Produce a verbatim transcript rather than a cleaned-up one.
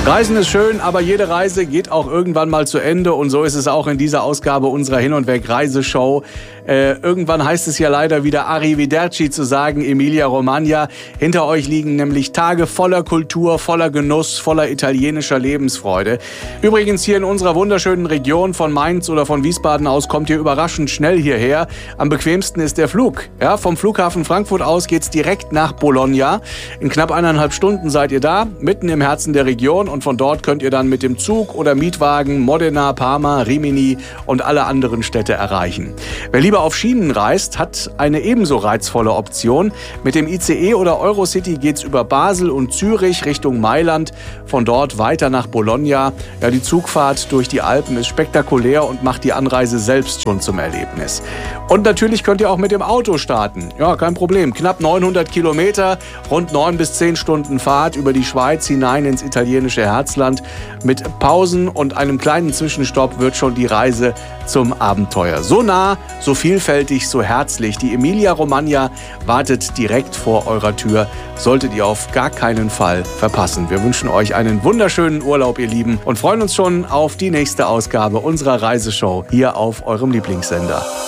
Reisen ist schön, aber jede Reise geht auch irgendwann mal zu Ende. Und so ist es auch in dieser Ausgabe unserer Hin- und Weg-Reiseshow. Äh, irgendwann heißt es ja leider wieder Arrivederci zu sagen, Emilia-Romagna. Hinter euch liegen nämlich Tage voller Kultur, voller Genuss, voller italienischer Lebensfreude. Übrigens hier in unserer wunderschönen Region von Mainz oder von Wiesbaden aus kommt ihr überraschend schnell hierher. Am bequemsten ist der Flug. Ja, vom Flughafen Frankfurt aus geht's direkt nach Bologna. In knapp eineinhalb Stunden seid ihr da, mitten im Herzen der Region. Und von dort könnt ihr dann mit dem Zug oder Mietwagen Modena, Parma, Rimini und alle anderen Städte erreichen. Wer lieber auf Schienen reist, hat eine ebenso reizvolle Option. Mit dem I C E oder Eurocity geht's über Basel und Zürich Richtung Mailand, von dort weiter nach Bologna. Ja, die Zugfahrt durch die Alpen ist spektakulär und macht die Anreise selbst schon zum Erlebnis. Und natürlich könnt ihr auch mit dem Auto starten. Ja, kein Problem. Knapp neunhundert Kilometer, rund neun bis zehn Stunden Fahrt über die Schweiz hinein ins italienische Herzland. Mit Pausen und einem kleinen Zwischenstopp wird schon die Reise zum Abenteuer. So nah, so vielfältig, so herzlich. Die Emilia-Romagna wartet direkt vor eurer Tür. Solltet ihr auf gar keinen Fall verpassen. Wir wünschen euch einen wunderschönen Urlaub, ihr Lieben, und freuen uns schon auf die nächste Ausgabe unserer Reiseshow hier auf eurem Lieblingssender.